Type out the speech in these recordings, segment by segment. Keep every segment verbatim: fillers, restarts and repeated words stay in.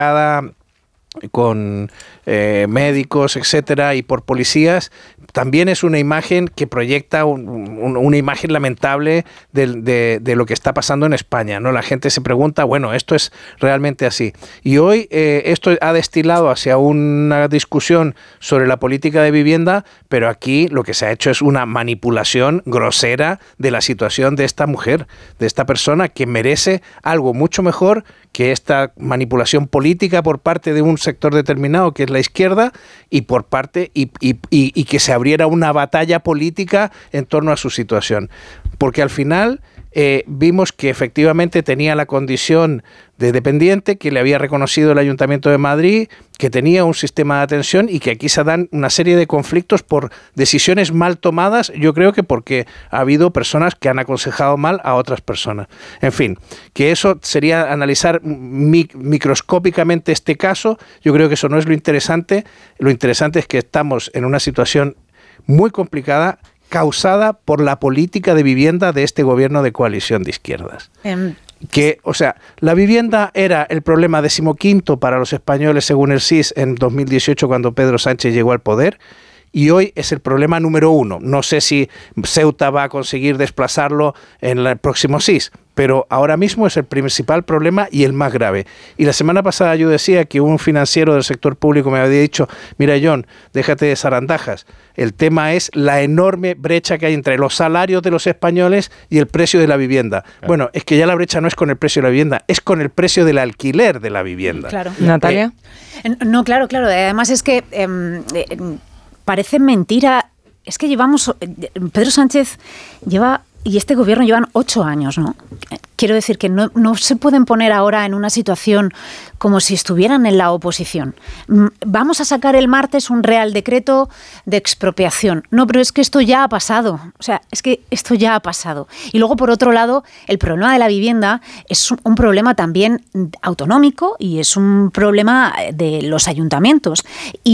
con eh, médicos, etcétera, y por policías, también es una imagen que proyecta un, un, una imagen lamentable de, de, de lo que está pasando en España, ¿no? La gente se pregunta, bueno, ¿esto es realmente así? Y hoy eh, esto ha destilado hacia una discusión sobre la política de vivienda, pero aquí lo que se ha hecho es una manipulación grosera de la situación de esta mujer, de esta persona que merece algo mucho mejor que esta manipulación política por parte de un sector determinado que es la izquierda y por parte y, y, y, y que se abriera una batalla política en torno a su situación. Porque al final eh, vimos que efectivamente tenía la condición de dependiente que le había reconocido el Ayuntamiento de Madrid, que tenía un sistema de atención y que aquí se dan una serie de conflictos por decisiones mal tomadas, yo creo que porque ha habido personas que han aconsejado mal a otras personas. En fin, que eso sería analizar mi, microscópicamente este caso, yo creo que eso no es lo interesante, lo interesante es que estamos en una situación muy complicada, causada por la política de vivienda de este gobierno de coalición de izquierdas. Um. Que, o sea, la vivienda era el problema decimoquinto para los españoles según el C I S en dos mil dieciocho cuando Pedro Sánchez llegó al poder y hoy es el problema número uno. No sé si Ceuta va a conseguir desplazarlo en el próximo C I S, pero ahora mismo es el principal problema y el más grave. Y la semana pasada yo decía que un financiero del sector público me había dicho, mira John, déjate de zarandajas, el tema es la enorme brecha que hay entre los salarios de los españoles y el precio de la vivienda. Claro. Bueno, es que ya la brecha no es con el precio de la vivienda, es con el precio del alquiler de la vivienda. Claro. Eh, Natalia. Eh, no, claro, claro. Además es que eh, eh, parece mentira. Es que llevamos, Pedro Sánchez lleva, y este gobierno llevan ocho años, ¿no? Quiero decir que no, no se pueden poner ahora en una situación como si estuvieran en la oposición. Vamos a sacar el martes un real decreto de expropiación. No, pero es que esto ya ha pasado. O sea, es que esto ya ha pasado. Y luego, por otro lado, el problema de la vivienda es un problema también autonómico y es un problema de los ayuntamientos.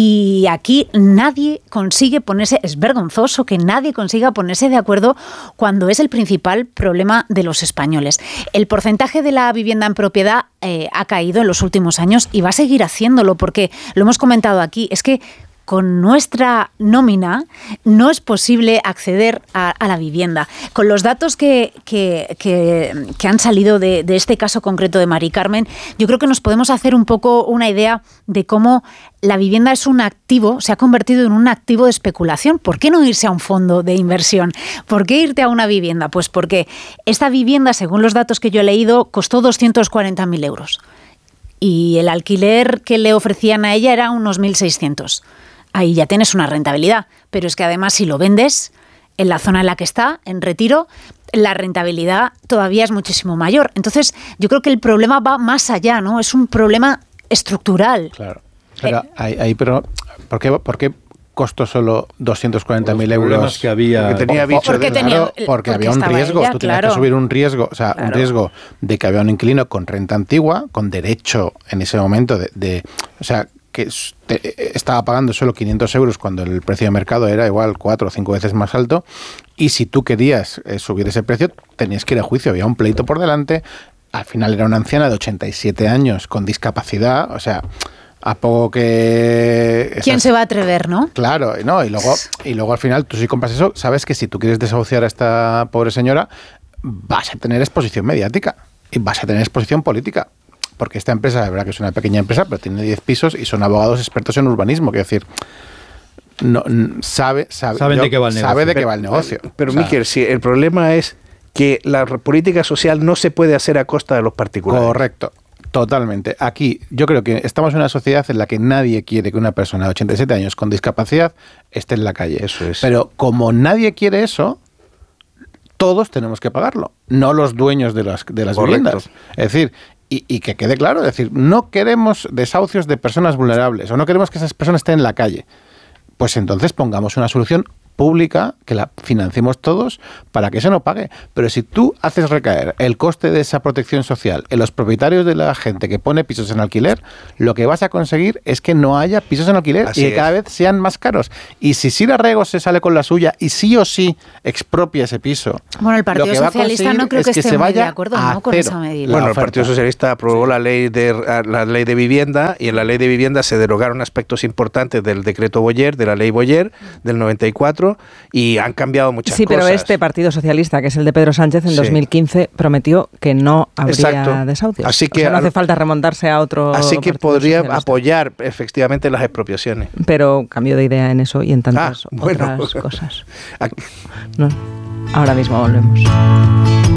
Y aquí nadie consigue ponerse, es vergonzoso que nadie consiga ponerse de acuerdo cuando es el principal problema de los españoles. El porcentaje de la vivienda en propiedad eh, ha caído en los últimos años y va a seguir haciéndolo porque, lo hemos comentado aquí, es que con nuestra nómina no es posible acceder a, a la vivienda. Con los datos que, que, que, que han salido de, de este caso concreto de Mari Carmen, yo creo que nos podemos hacer un poco una idea de cómo la vivienda es un activo, se ha convertido en un activo de especulación. ¿Por qué no irse a un fondo de inversión? ¿Por qué irte a una vivienda? Pues porque esta vivienda, según los datos que yo he leído, costó doscientos cuarenta mil euros. Y el alquiler que le ofrecían a ella era unos mil seiscientos. Ahí ya tienes una rentabilidad, pero es que además si lo vendes en la zona en la que está, en Retiro, la rentabilidad todavía es muchísimo mayor. Entonces, yo creo que el problema va más allá, ¿no? Es un problema estructural. Claro, claro, eh, ahí, ahí, pero ¿por qué, por qué costó solo doscientos cuarenta mil euros? Que había, porque tenía bicho porque, de tenía, claro, porque, porque había un riesgo, ella, tú tenías claro. que subir un riesgo, o sea, claro. un riesgo de que había un inquilino con renta antigua, con derecho en ese momento de, de o sea, que te, estaba pagando solo quinientos euros cuando el precio de mercado era igual cuatro o cinco veces más alto, y si tú querías eh, subir ese precio, tenías que ir a juicio, había un pleito por delante, al final era una anciana de ochenta y siete años con discapacidad, o sea, a poco que... Esas... ¿Quién se va a atrever, no? Claro, no, y luego, y luego al final tú si compras eso, sabes que si tú quieres desahuciar a esta pobre señora, vas a tener exposición mediática y vas a tener exposición política. Porque esta empresa, la verdad que es una pequeña empresa, pero tiene diez pisos y son abogados expertos en urbanismo, quiero decir, no, sabe, sabe, Saben yo, de qué va el negocio. Sabe de pero, qué va el negocio. Pero, pero o sea, Miquel, si el problema es que la política social no se puede hacer a costa de los particulares. Correcto, totalmente. Aquí yo creo que estamos en una sociedad en la que nadie quiere que una persona de ochenta y siete años con discapacidad esté en la calle. Eso es. Pero como nadie quiere eso, todos tenemos que pagarlo, no los dueños de las, de las viviendas. Es decir, y, y que quede claro, es decir, no queremos desahucios de personas vulnerables o no queremos que esas personas estén en la calle. Pues entonces pongamos una solución pública, que la financiemos todos para que eso no pague. Pero si tú haces recaer el coste de esa protección social en los propietarios de la gente que pone pisos en alquiler, lo que vas a conseguir es que no haya pisos en alquiler Así y que es. cada vez sean más caros. Y si Sira Rego se sale con la suya y sí o sí expropia ese piso, Bueno, el Partido lo que va a Socialista conseguir no creo es que que esté se muy vaya de acuerdo, a ¿no?, con cero. esa medida. Bueno, el oferta. Partido Socialista aprobó la ley de la ley de vivienda y en la ley de vivienda se derogaron aspectos importantes del decreto Boyer, de la ley Boyer del noventa y cuatro y han cambiado muchas Sí, cosas. pero este Partido Socialista, que es el de Pedro Sánchez, en Sí. dos mil quince prometió que no habría Exacto. desahucios. Así que o sea, no al- hace falta remontarse a otro Así que Partido podría Socialista. apoyar efectivamente las expropiaciones. Pero cambió de idea en eso y en tantas Ah, bueno. otras cosas. Aquí- No. Ahora mismo volvemos.